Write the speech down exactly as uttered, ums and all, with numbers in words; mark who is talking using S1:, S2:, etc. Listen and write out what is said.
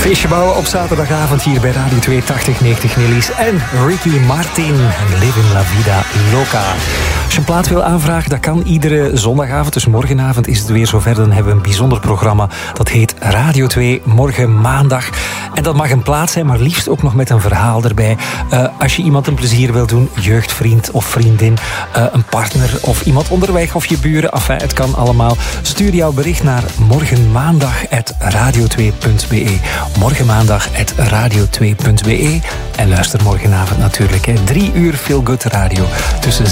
S1: Feestje bouwen op zaterdagavond hier bij Radio twee tachtig negentig Nelly's en Ricky Martin en Living La Vida Loca. Als je een plaat wil aanvragen, dat kan iedere zondagavond. Dus morgenavond is het weer zover. Dan hebben we een bijzonder programma. Dat heet Radio twee, morgen maandag. En dat mag een plaat zijn, maar liefst ook nog met een verhaal erbij. Uh, als je iemand een plezier wil doen, jeugdvriend of vriendin, uh, een partner of iemand onderweg of je buren. Enfin, het kan allemaal. Stuur jouw bericht naar morgenmaandag at radio twee punt be. Morgenmaandag at radio twee punt be. En luister morgenavond natuurlijk. Hè. Drie uur Feel Good Radio tussen